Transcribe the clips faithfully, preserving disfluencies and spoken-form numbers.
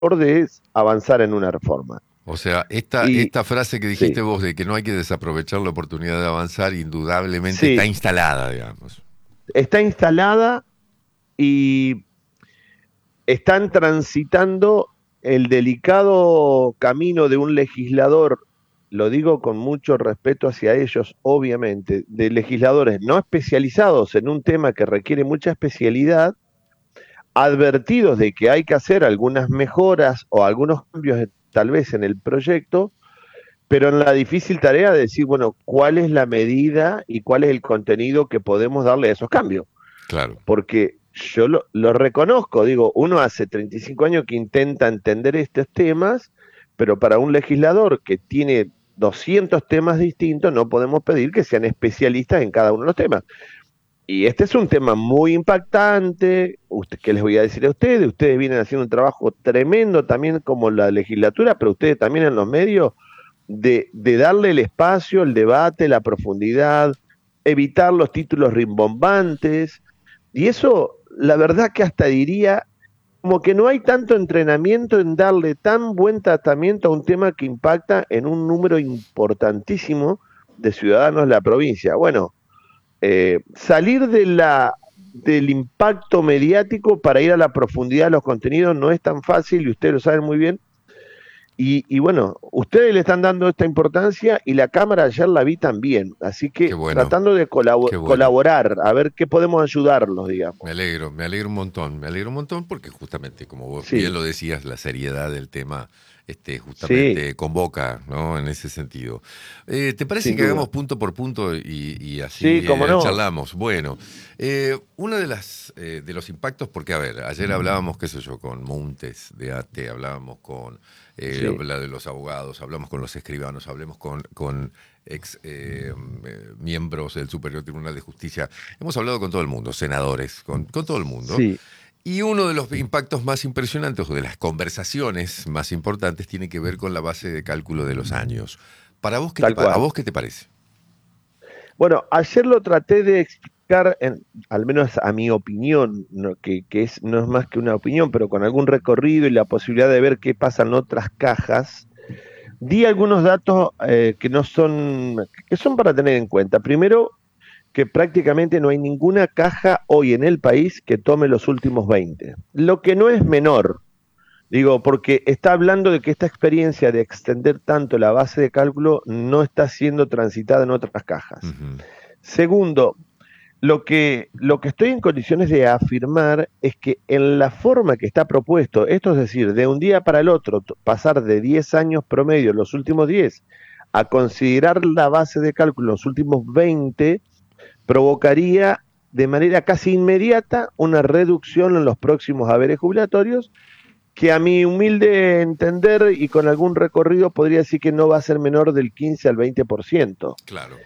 de avanzar en una reforma. O sea, esta, Y esta frase que dijiste sí, vos de que no hay que desaprovechar la oportunidad de avanzar, indudablemente está sí, instalada, digamos. está instalada y están transitando el delicado camino de un legislador, lo digo con mucho respeto hacia ellos, obviamente, de legisladores no especializados en un tema que requiere mucha especialidad, advertidos de que hay que hacer algunas mejoras o algunos cambios tal vez en el proyecto, pero en la difícil tarea de decir, bueno, cuál es la medida y cuál es el contenido que podemos darle a esos cambios. Claro. Porque yo lo, lo reconozco, digo, uno hace treinta y cinco años que intenta entender estos temas, pero para un legislador que tiene doscientos temas distintos, no podemos pedir que sean especialistas en cada uno de los temas. Y este es un tema muy impactante, usted, ¿qué les voy a decir a ustedes? Ustedes vienen haciendo un trabajo tremendo también como la legislatura, pero ustedes también en los medios, de, de darle el espacio, el debate, la profundidad, evitar los títulos rimbombantes, y eso, la verdad que hasta diría, como que no hay tanto entrenamiento en darle tan buen tratamiento a un tema que impacta en un número importantísimo de ciudadanos de la provincia. Bueno, eh, salir de la, del impacto mediático para ir a la profundidad de los contenidos no es tan fácil y ustedes lo saben muy bien. Y, y bueno, ustedes le están dando esta importancia y la Cámara ayer la vi también. Así Qué que bueno, tratando de colabo- qué bueno. colaborar, a ver qué podemos ayudarlos, digamos. Me alegro, me alegro un montón, me alegro un montón porque justamente, como vos bien Sí, lo decías, la seriedad del tema este, sí, justamente convoca, ¿no? En ese sentido. Eh, ¿te parece sin que hagamos duda. punto por punto y, y Sí, así cómo eh, no. charlamos? Bueno, eh, uno de las eh, de los impactos, porque a ver, ayer hablábamos, qué sé yo, con Montes de ATE, hablábamos con eh, Sí, la de los abogados, hablamos con los escribanos, hablemos con, con ex eh, eh, miembros del Superior Tribunal de Justicia. Hemos hablado con todo el mundo, senadores, con, con todo el mundo. sí, Y uno de los impactos más impresionantes o de las conversaciones más importantes tiene que ver con la base de cálculo de los años. Para vos, ¿qué te, tal pa- ¿a cual. vos qué te parece? Bueno, ayer lo traté de explicar, en, al menos a mi opinión, no, que, que es, no es más que una opinión, pero con algún recorrido y la posibilidad de ver qué pasa en otras cajas. Di algunos datos eh, que no son, que son para tener en cuenta. Primero, que prácticamente no hay ninguna caja hoy en el país que tome los últimos veinte. Lo que no es menor, digo, porque está hablando de que esta experiencia de extender tanto la base de cálculo no está siendo transitada en otras cajas. Ujú. Segundo, lo que, lo que estoy en condiciones de afirmar es que en la forma que está propuesto, esto es decir, de un día para el otro, pasar de diez años promedio, los últimos diez, a considerar la base de cálculo los últimos veinte, provocaría de manera casi inmediata una reducción en los próximos haberes jubilatorios, que a mi humilde entender y con algún recorrido podría decir que no va a ser menor del quince al veinte por ciento. Claro,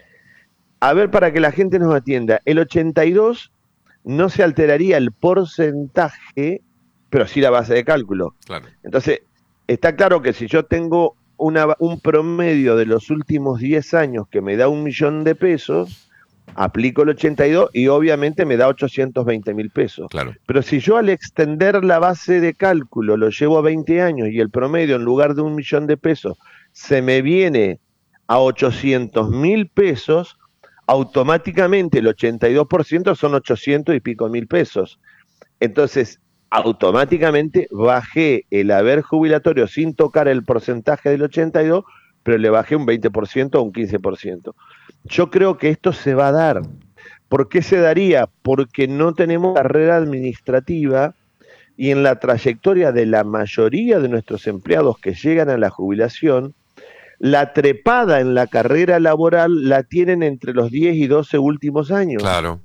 A ver, para que la gente nos atienda, el ochenta y dos no se alteraría el porcentaje, pero sí la base de cálculo. claro, Entonces, está claro que si yo tengo una, un promedio de los últimos diez años que me da un millón de pesos, aplico el ochenta y dos y obviamente me da ochocientos veinte mil pesos. claro. Pero si yo al extender la base de cálculo lo llevo a veinte años y el promedio en lugar de un millón de pesos se me viene a ochocientos mil pesos, automáticamente el ochenta y dos por ciento son ochocientos y pico mil pesos. Entonces, automáticamente bajé el haber jubilatorio sin tocar el porcentaje del ochenta y dos, pero le bajé un veinte por ciento o un quince por ciento. Yo creo que esto se va a dar. ¿Por qué se daría? Porque no tenemos carrera administrativa y en la trayectoria de la mayoría de nuestros empleados que llegan a la jubilación, la trepada en la carrera laboral la tienen entre los diez y doce últimos años. Claro,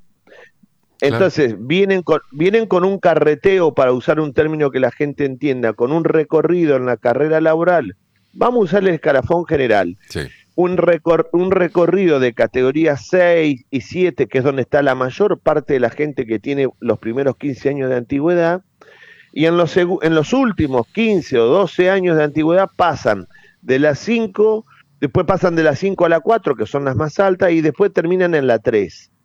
claro. Entonces, vienen con, vienen con un carreteo, para usar un término que la gente entienda, con un recorrido en la carrera laboral. Vamos a usar el escalafón general. Sí, Un, recor un recorrido de categoría seis y siete, que es donde está la mayor parte de la gente que tiene los primeros quince años de antigüedad, y en los, en los últimos quince o doce años de antigüedad pasan de las cinco, después pasan de las cinco a la cuatro, que son las más altas, y después terminan en la tres.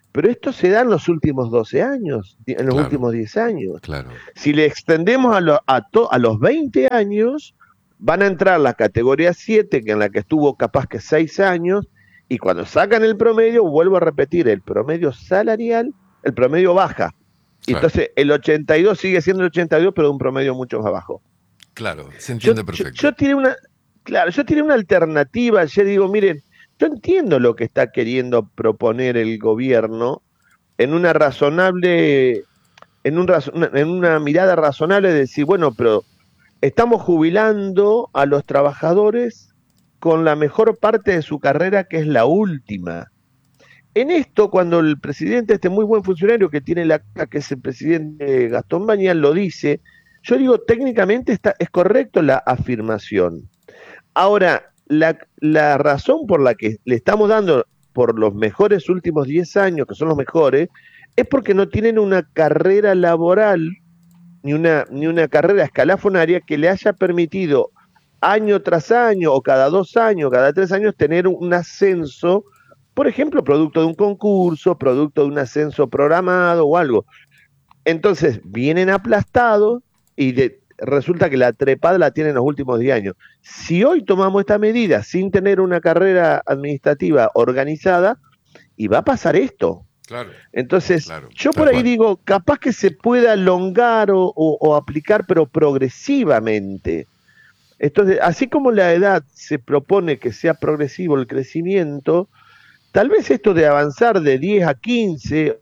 Pero esto se da en los últimos doce años, en los Claro, últimos diez años. claro. Si le extendemos a, lo, a, to, a los veinte años, van a entrar la categoría siete, que en la que estuvo capaz que seis años, y cuando sacan el promedio, vuelvo a repetir, el promedio salarial, el promedio baja. Claro, Entonces, el ochenta y dos sigue siendo el ochenta y dos, pero de un promedio mucho más bajo. claro, se Yo, entiende yo, perfecto. yo tiene una, claro, yo tiene una alternativa. Yo digo, miren, yo entiendo lo que está queriendo proponer el gobierno en una razonable, en, un, en una mirada razonable de decir, bueno, pero estamos jubilando a los trabajadores con la mejor parte de su carrera, que es la última. En esto, cuando el presidente, este muy buen funcionario que tiene la, que es el presidente Gastón Bañal, lo dice, yo digo, técnicamente está, es correcto la afirmación. Ahora, la, la razón por la que le estamos dando por los mejores últimos diez años, que son los mejores, es porque no tienen una carrera laboral, ni una, ni una carrera escalafonaria que le haya permitido año tras año, o cada dos años, cada tres años, tener un ascenso, por ejemplo, producto de un concurso, producto de un ascenso programado o algo. Entonces, vienen aplastados y de, resulta que la trepada la tienen en los últimos diez años. Si hoy tomamos esta medida sin tener una carrera administrativa organizada, y va a pasar esto. Claro, Entonces, claro, yo tal por ahí cual. digo, capaz que se pueda elongar o, o, o aplicar, pero progresivamente. Entonces, así como la edad se propone que sea progresivo el crecimiento, tal vez esto de avanzar de diez a quince,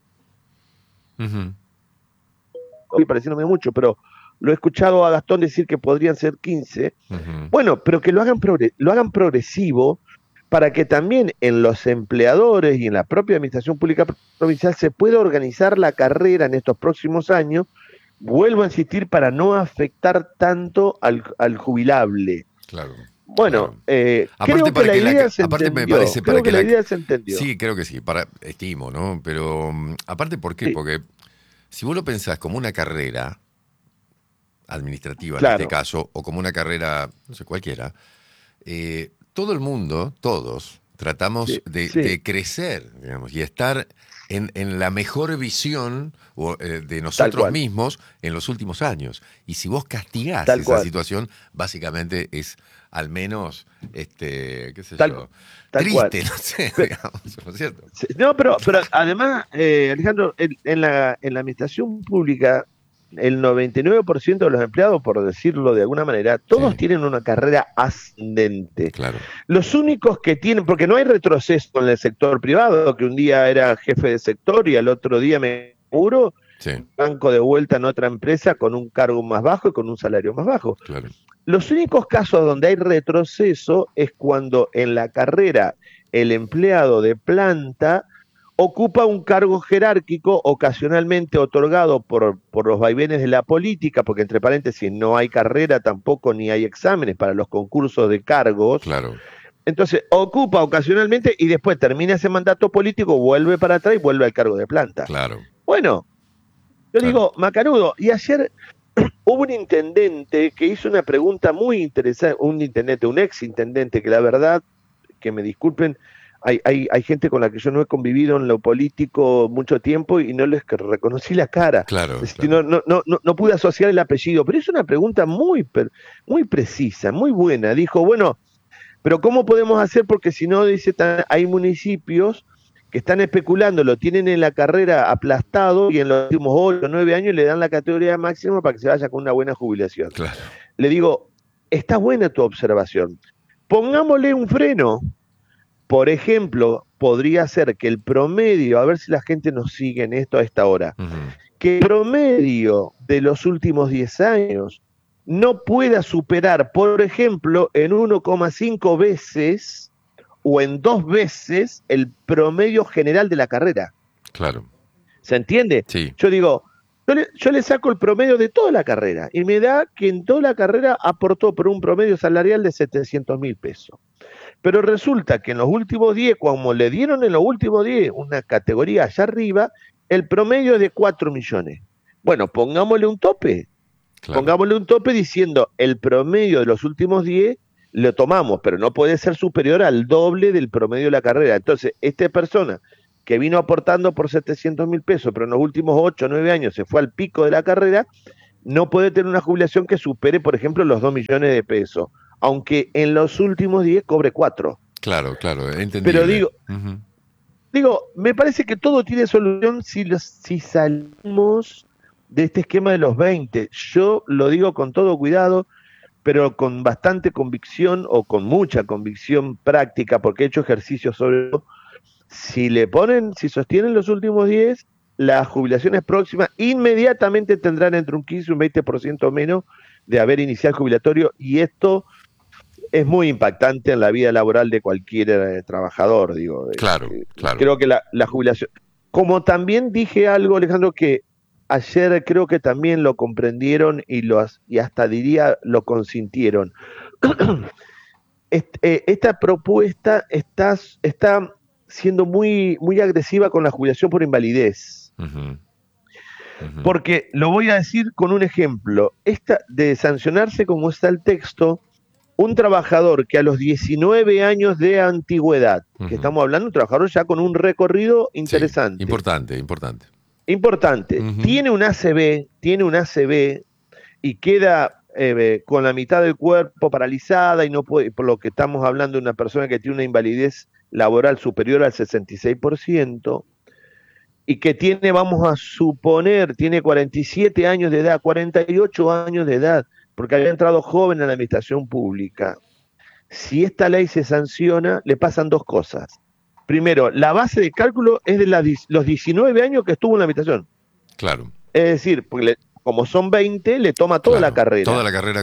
Ujú, hoy pareciéndome mucho, pero lo he escuchado a Gastón decir que podrían ser quince. ujú. Bueno, pero que lo hagan, progre lo hagan progresivo, para que también en los empleadores y en la propia administración pública provincial se pueda organizar la carrera en estos próximos años, vuelvo a insistir, para no afectar tanto al, al jubilable. Claro, Bueno, claro. eh, Aparte creo que para la que la, idea se aparte me entendió, parece para creo que que la la, idea se entendió. sí, creo que sí, para, estimo, ¿no? Pero mm, aparte, ¿por qué? Sí, Porque si vos lo pensás como una carrera administrativa en este claro, caso, o como una carrera, no sé, cualquiera, eh, todo el mundo, todos, tratamos sí, de, sí, de crecer, digamos, y estar en, en la mejor visión o, eh, de tal nosotros cual, mismos en los últimos años. Y si vos castigás tal esa cual, situación, básicamente es al menos, este, qué sé tal, yo, tal cual. triste, no sé, Pe- digamos, ¿no es cierto? sí, no, pero, pero además, eh, Alejandro, en, en la, en la administración pública, el noventa y nueve por ciento de los empleados, por decirlo de alguna manera, todos Sí, tienen una carrera ascendente. claro. Los únicos que tienen, porque no hay retroceso en el sector privado, que un día era jefe de sector y al otro día me juro, Sí, banco de vuelta en otra empresa con un cargo más bajo y con un salario más bajo. claro. Los únicos casos donde hay retroceso es cuando en la carrera el empleado de planta ocupa un cargo jerárquico ocasionalmente otorgado por, por los vaivenes de la política, porque entre paréntesis no hay carrera tampoco ni hay exámenes para los concursos de cargos. Claro, Entonces ocupa ocasionalmente y después termina ese mandato político, vuelve para atrás y vuelve al cargo de planta. claro, Bueno, yo claro. digo, Macanudo, y ayer hubo un intendente que hizo una pregunta muy interesante, un intendente, un ex intendente, que la verdad, que me disculpen, hay, hay, hay gente con la que yo no he convivido en lo político mucho tiempo y no les reconocí la cara. Claro, Es decir, claro. no, no, no, no pude asociar el apellido, pero es una pregunta muy, muy precisa, muy buena. Dijo, bueno, pero ¿cómo podemos hacer? Porque si no, dice, hay municipios que están especulando, lo tienen en la carrera aplastado y en los últimos ocho o nueve años le dan la categoría máxima para que se vaya con una buena jubilación. Claro, Le digo, está buena tu observación. Pongámosle un freno. Por ejemplo, podría ser que el promedio, a ver si la gente nos sigue en esto a esta hora, ujú, que el promedio de los últimos diez años no pueda superar, por ejemplo, en uno coma cinco veces o en dos veces el promedio general de la carrera. claro. ¿Se entiende? Sí, Yo digo, yo le, yo le saco el promedio de toda la carrera y me da que en toda la carrera aportó por un promedio salarial de setecientos mil pesos. Pero resulta que en los últimos diez, como le dieron en los últimos diez una categoría allá arriba, el promedio es de cuatro millones. Bueno, pongámosle un tope. claro. Pongámosle un tope diciendo el promedio de los últimos diez lo tomamos, pero no puede ser superior al doble del promedio de la carrera. Entonces, esta persona que vino aportando por setecientos mil pesos, pero en los últimos ocho o nueve años se fue al pico de la carrera, no puede tener una jubilación que supere, por ejemplo, los dos millones de pesos, aunque en los últimos diez cobre cuatro. Claro, claro, entendible. Pero digo, uh-huh. digo, me parece que todo tiene solución si, los, si salimos de este esquema de los veinte. Yo lo digo con todo cuidado, pero con bastante convicción o con mucha convicción práctica, porque he hecho ejercicios sobre eso. Si le ponen, si sostienen los últimos diez, las jubilaciones próximas inmediatamente tendrán entre un quince y un veinte por ciento menos de haber inicial jubilatorio, y esto es muy impactante en la vida laboral de cualquier eh, trabajador, digo. Claro, eh, claro. Creo que la, la jubilación... Como también dije algo, Alejandro, que ayer creo que también lo comprendieron y, lo, y hasta diría lo consintieron. Esta propuesta está, está siendo muy, muy agresiva con la jubilación por invalidez. Uh-huh. Uh-huh. Porque lo voy a decir con un ejemplo. Esta, de sancionarse como está el texto, un trabajador que a los diecinueve años de antigüedad, uh-huh. que estamos hablando de un trabajador ya con un recorrido interesante. Sí, importante, importante. Importante. Uh-huh. Tiene un A C V, tiene un A C V y queda eh, con la mitad del cuerpo paralizada y no puede, por lo que estamos hablando de una persona que tiene una invalidez laboral superior al sesenta y seis por ciento y que tiene, vamos a suponer, tiene cuarenta y siete años de edad, cuarenta y ocho años de edad, porque había entrado joven a la administración pública. Si esta ley se sanciona, le pasan dos cosas. Primero, la base de cálculo es de la, los diecinueve años que estuvo en la administración. Claro. Es decir, porque le, como son veinte, le toma toda claro, la carrera. Toda la carrera